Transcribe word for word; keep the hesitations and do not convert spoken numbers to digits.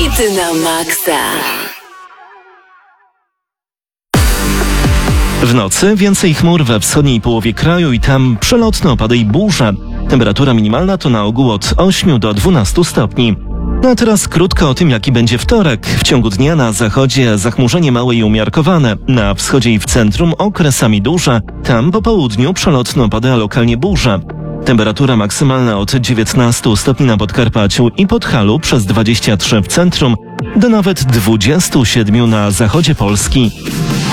Hity na maksa. W nocy więcej chmur we wschodniej połowie kraju i tam przelotne opady i burze. Temperatura minimalna to na ogół od ośmiu do dwunastu stopni. No a teraz krótko o tym, jaki będzie wtorek. W ciągu dnia na zachodzie zachmurzenie małe i umiarkowane. Na wschodzie i w centrum okresami duże. Tam po południu przelotne opady, a lokalnie burze. Temperatura maksymalna od dziewiętnastu stopni na Podkarpaciu i Podhalu przez dwadzieścia trzy w centrum do nawet dwudziestu siedmiu na zachodzie Polski.